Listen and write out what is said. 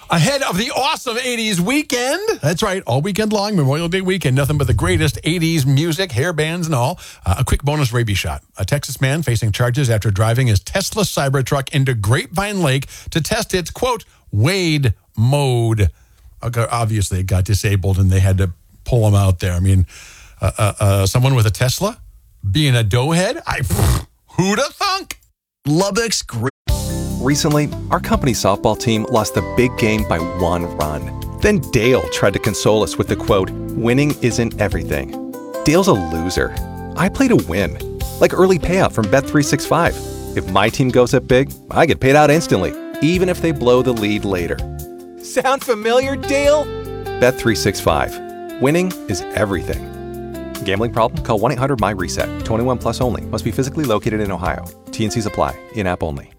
Ahead of the awesome 80s weekend. That's right, all weekend long, Memorial Day weekend. Nothing but the greatest 80s music, hair bands and all. A quick bonus rabies shot. A Texas man facing charges after driving his Tesla Cybertruck into Grapevine Lake to test its, quote, Wade mode. Obviously, it got disabled and they had to pull him out there. I mean, someone with a Tesla being a doughhead? Who'da thunk? Lubbock's great. Recently, our company's softball team lost the big game by 1 run. Then Dale tried to console us with the quote, winning isn't everything. Dale's a loser. I play to win. Like early payout from Bet365. If my team goes up big, I get paid out instantly, even if they blow the lead later. Sound familiar, Dale? Bet365. Winning is everything. Gambling problem? Call 1-800-MY-RESET. 21 plus only. Must be physically located in Ohio. T&Cs apply. In-app only.